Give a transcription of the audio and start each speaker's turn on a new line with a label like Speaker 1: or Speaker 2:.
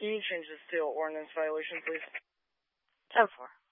Speaker 1: Can you change this to ordinance violation, please?
Speaker 2: 10-4.